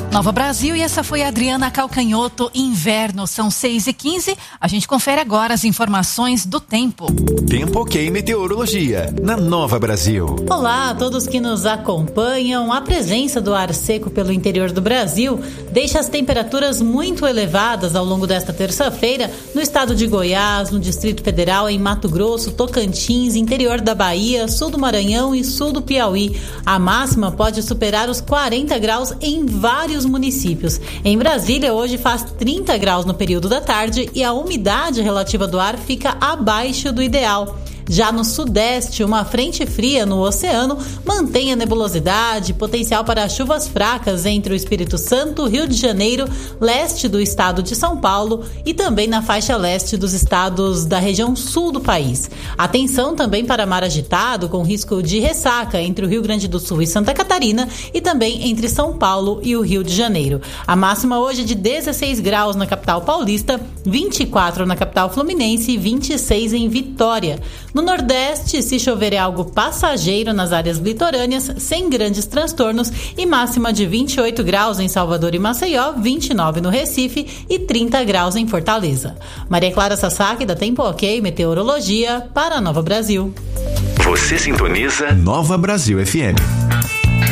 Nova Brasil, e essa foi a Adriana Calcanhoto. Inverno, são 6h15. A gente confere agora as informações do tempo. Tempo Ok Meteorologia, na Nova Brasil. Olá a todos que nos acompanham. A presença do ar seco pelo interior do Brasil deixa as temperaturas muito elevadas ao longo desta terça-feira no estado de Goiás, no Distrito Federal, em Mato Grosso, Tocantins, interior da Bahia, sul do Maranhão e sul do Piauí. A máxima pode superar os 40 graus em vários municípios. Em Brasília, hoje faz 30 graus no período da tarde e a umidade relativa do ar fica abaixo do ideal. Já no sudeste, uma frente fria no oceano mantém a nebulosidade, potencial para chuvas fracas entre o Espírito Santo, Rio de Janeiro, leste do estado de São Paulo e também na faixa leste dos estados da região sul do país. Atenção também para mar agitado, com risco de ressaca entre o Rio Grande do Sul e Santa Catarina e também entre São Paulo e o Rio de Janeiro. A máxima hoje é de 16 graus na capital paulista, 24 na capital fluminense e 26 em Vitória. No Nordeste, se chover é algo passageiro nas áreas litorâneas, sem grandes transtornos, e máxima de 28 graus em Salvador e Maceió, 29 no Recife e 30 graus em Fortaleza. Maria Clara Sasaki, da Tempo Ok Meteorologia, para a Nova Brasil. Você sintoniza Nova Brasil FM.